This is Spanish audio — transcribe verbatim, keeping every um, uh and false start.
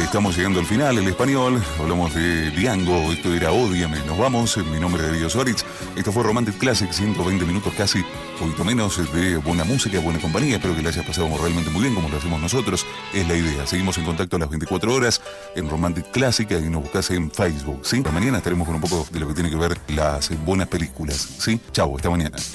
estamos llegando al final, el español. Hablamos de Diango, esto era Ódiame. Nos vamos, mi nombre es Darío Suárez. Esto fue Romantic Classic, ciento veinte minutos casi, un poquito menos de buena música, buena compañía. Espero que la hayas pasado realmente muy bien, como lo hacemos nosotros. Es la idea. Seguimos en contacto a las veinticuatro horas en Romantic Classic y nos buscas en Facebook, ¿sí? Mañana estaremos con un poco de lo que tiene que ver las buenas películas, ¿sí? Chau, hasta mañana.